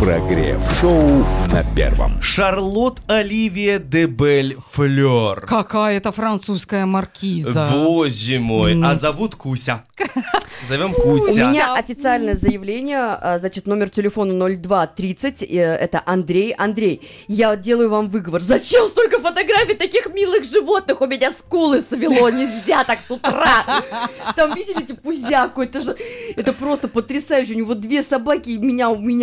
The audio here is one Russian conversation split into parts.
Прогрев-шоу на Первом. Шарлотт Оливия де Бель-Флёр. Какая-то французская маркиза. Боже мой. А зовут Куся. Зовем Куся. У меня официальное заявление, значит, номер телефона 0230, это Андрей. Андрей, я делаю вам выговор. Зачем столько фотографий таких милых животных? У меня скулы свело, нельзя так с утра. Там, видели, эти пузяку, это просто потрясающе. У него 2 собаки, и у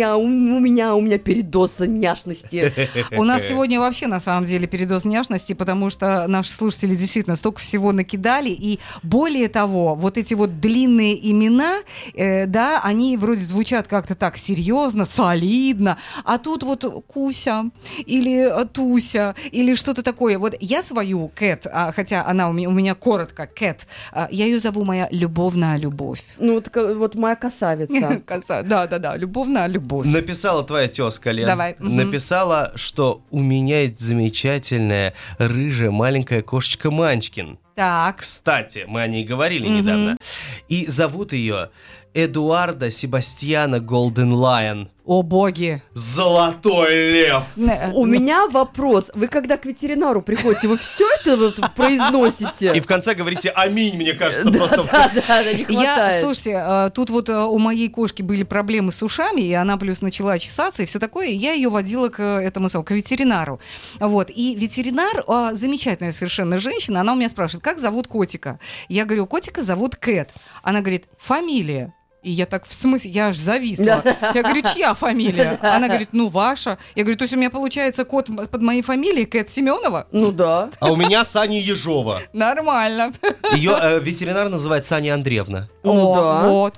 меня передоз няшности. У нас сегодня вообще, на самом деле, передоз няшности, потому что наши слушатели действительно столько всего накидали, и более того, вот эти вот длинные имена, да, они вроде звучат как-то так серьезно, солидно, а тут вот Куся или Туся или что-то такое. Вот я свою Кэт, хотя она у меня коротко Кэт, я ее зову моя любовная любовь. Ну, вот моя красавица. Да, любовная любовь. Написала твоя тезка, Лен. Давай. Написала, что у меня есть замечательная рыжая маленькая кошечка Манчкин. Так. Кстати, мы о ней говорили недавно. И зовут ее Эдуарда Себастьяна Голден Лайон. О боги! Золотой лев! У меня вопрос. Вы когда к ветеринару приходите, вы все это вот произносите? И в конце говорите «Аминь», мне кажется, просто... Да, не хватает. Слушайте, тут вот у моей кошки были проблемы с ушами, и она плюс начала чесаться и все такое, и я ее водила к ветеринару. Вот. И ветеринар, замечательная совершенно женщина, она у меня спрашивает, как зовут котика? Я говорю, котика зовут Кэт. Она говорит, фамилия. И я так, в смысле, я аж зависла. Я говорю, чья фамилия? Она говорит, ну, ваша. Я говорю, то есть у меня получается кот под моей фамилией Кэт Семенова? Ну да. А у меня Саня Ежова. Нормально. Ее ветеринар называет Саня Андреевна. Ну да. Вот.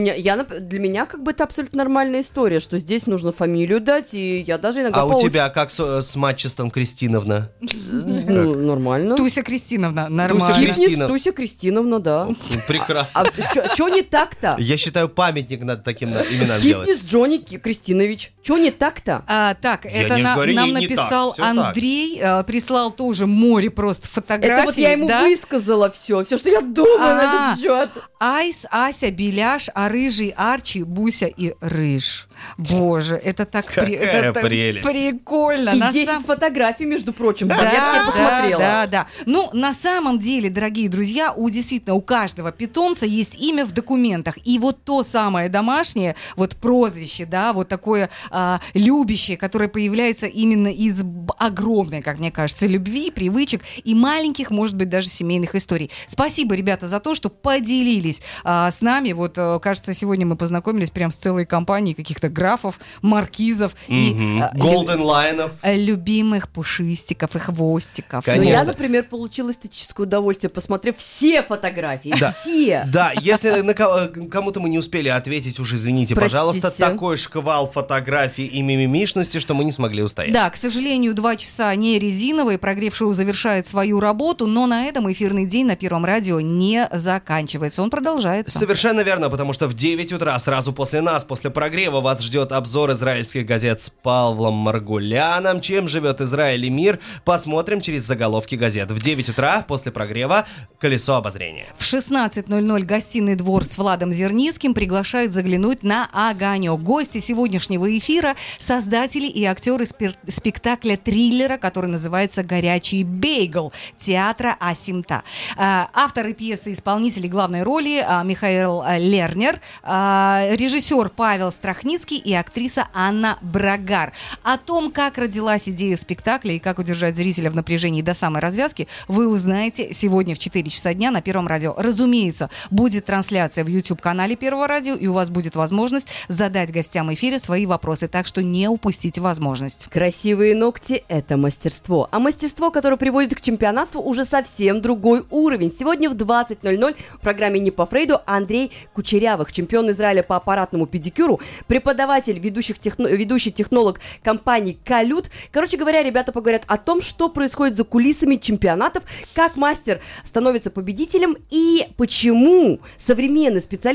Для меня как бы это абсолютно нормальная история, что здесь нужно фамилию дать, и я даже иногда у тебя как с матчестом Кристиновна? Ну, нормально. Туся Кристиновна, нормально. Туся Кристиновна, да. Прекрасно. А что не так-то? Я считаю, памятник надо таким именам делать. Кипнис Джонни Кристинович. Что не так-то? Так, это нам написал Андрей, прислал тоже море просто фотографий. Это вот я ему высказала все, что я думаю на этот счет. Айс, Ася, Беляш, а рыжий Арчи, Буся и Рыж. Боже, это так прелесть. Прикольно. И 10 фотографий, между прочим. Да, я все посмотрела. Да. Ну, на самом деле, дорогие друзья, действительно у каждого питомца есть имя в документах. И вот то самое домашнее, вот прозвище, да, вот такое любящее, которое появляется именно из огромной, как мне кажется, любви, привычек и маленьких, может быть, даже семейных историй. Спасибо, ребята, за то, что поделились с нами. Вот, кажется, сегодня мы познакомились прям с целой компанией каких-то графов, маркизов и Голден Лайонов, любимых пушистиков и хвостиков. Но я, например, получила эстетическое удовольствие, посмотрев все фотографии. Да. Все. Да, если кому-то мы не успели ответить, уже извините, пожалуйста, такой шквал фотографий и мимимишности, что мы не смогли устоять. Да, к сожалению, 2 часа не резиновые, прогрев-шоу завершает свою работу, но на этом эфирный день на Первом радио не заканчивается, он продолжается. Совершенно верно, потому что в 9 утра, сразу после нас, после прогрева, вас ждет обзор израильских газет с Павлом Маргуляном. Чем живет Израиль и мир, посмотрим через заголовки газет. В 9 утра, после прогрева, колесо обозрения. В 16:00 гостиный двор с Владом Зерницким приглашает заглянуть на огонек. Гости сегодняшнего эфира — создатели и актеры спектакля-триллера, который называется «Горячий бейгл» театра Асимта. Авторы пьесы, исполнители главной роли Михаил Лернер, режиссер Павел Страхницкий и актриса Анна Брагар. О том, как родилась идея спектакля и как удержать зрителя в напряжении до самой развязки, вы узнаете сегодня в 4 часа дня на Первом радио. Разумеется, будет трансляция в YouTube-канале Первого радио, и у вас будет возможность задать гостям эфира свои вопросы, так что не упустите возможность. Красивые ногти – это мастерство. А мастерство, которое приводит к чемпионату, уже совсем другой уровень. Сегодня в 20:00 в программе «Не по Фрейду» Андрей Кучерявых, чемпион Израиля по аппаратному педикюру, преподаватель, ведущий технолог компании «Калют». Короче говоря, ребята поговорят о том, что происходит за кулисами чемпионатов, как мастер становится победителем и почему современный специалист должен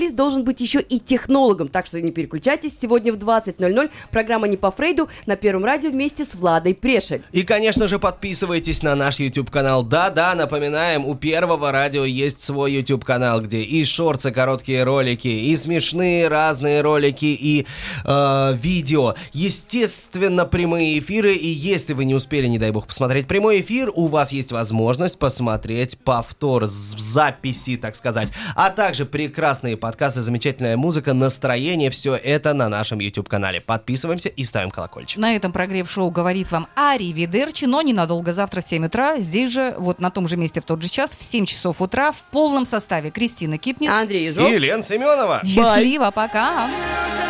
быть еще и технологом. Так что не переключайтесь, сегодня в 20:00 программа «Не по Фрейду» на Первом радио вместе с Владой Прешель. И, конечно же, подписывайтесь на наш YouTube-канал. Да-да, напоминаем, у Первого радио есть свой YouTube-канал, где и шорты, короткие ролики, и смешные разные ролики, и видео. Естественно, прямые эфиры. И если вы не успели, не дай бог, посмотреть прямой эфир, у вас есть возможность посмотреть повтор в записи, так сказать. А также прекрасные подкасты, замечательная музыка, настроение. Все это на нашем YouTube-канале. Подписываемся и ставим колокольчик. На этом прогрев шоу говорит вам аривидерчи, но ненадолго. Завтра в 7 утра, здесь же, вот на том же месте в тот же час, в 7 часов утра, в полном составе Кристина Кипнис, Андрей Ежов и Лен Семенова. Счастливо, пока!